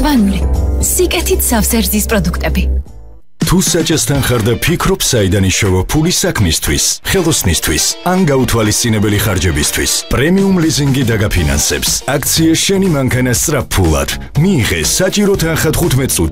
გაბანული. სიკეთით სავსე რძის პროდუქტები. თუ საჭესთან ხარ და ფიქრობ საიდან იშოვო ფული საქმისთვის, ხელოსნისთვის, ან გაუთვალისწინებელი ხარჯებისთვის, პრემიუმ ლიზინგი დაგაფინანსებს. აქცია შენი მანქანა სწრაფ ფულად. მიიღე საჭირო თანხა 15 წუთში.